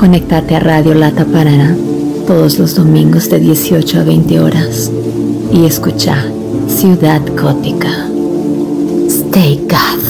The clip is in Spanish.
Conéctate a Radio Lata Paraná todos los domingos de 18 a 20 horas y escucha Ciudad Gótica. Stay goth.